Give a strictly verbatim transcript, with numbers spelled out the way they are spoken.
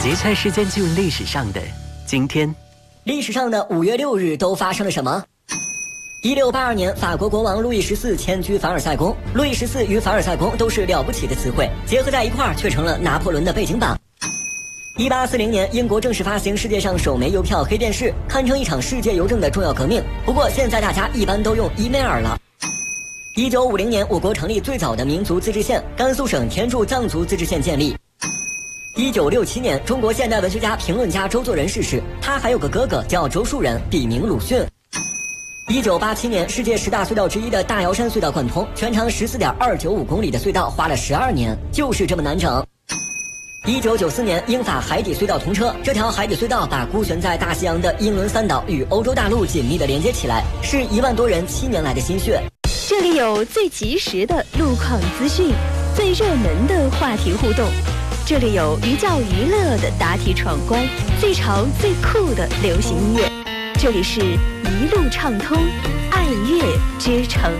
劫拆时间进入历史上的今天。 历史上的五月六日都发生了什么？一六八二年，法国国王路易十四迁居凡尔赛宫。路易十四与凡尔赛宫都是了不起的词汇，结合在一块儿却成了拿破仑的背景板。一八四零年，英国正式发行世界上首枚邮票黑电视，堪称一场世界邮政的重要革命。不过现在大家一般都用 email 了。一九五零年，我国成立最早的民族自治县，甘肃省田柱藏族自治县建立。一九六七年，中国现代文学家、评论家周作人逝世，他还有个哥哥叫周树人，笔名鲁迅。一九八七年，世界十大隧道之一的大瑶山隧道贯通，全长十四点二九五公里的隧道花了十二年，就是这么难整。一九九四年，英法海底隧道通车，这条海底隧道把孤悬在大西洋的英伦三岛与欧洲大陆紧密地连接起来，是一万多人七年来的心血。 这里有最及时的路况资讯，最热门的话题互动，这里有寓教于乐的答题闯关，最潮最酷的流行音乐，这里是一路畅通，爱乐之城。